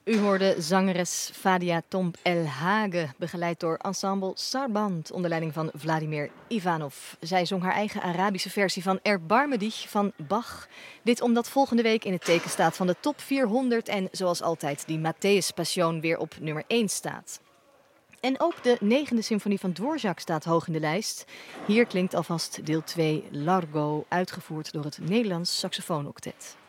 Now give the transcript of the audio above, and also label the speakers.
Speaker 1: U hoorde zangeres Fadia Tomb El Hage, begeleid door ensemble Sarband onder leiding van Vladimir Ivanov. Zij zong haar eigen Arabische versie van Erbarme dich van Bach. Dit omdat volgende week in het teken staat van de top 400 en zoals altijd die Matthäus Passion weer op nummer 1 staat. En ook de 9e symfonie van Dvorak staat hoog in de lijst. Hier klinkt alvast deel 2 Largo, uitgevoerd door het Nederlands Saxofoonoctet.